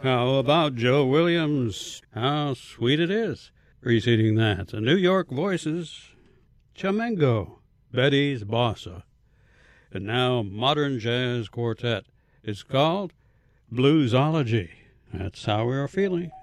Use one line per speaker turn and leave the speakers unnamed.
How about Joe Williams? How sweet it is. Preceding that, the New York Voices, Chamengo, Betty's Bossa. And now, modern jazz quartet. It's called Bluesology. That's how we are feeling.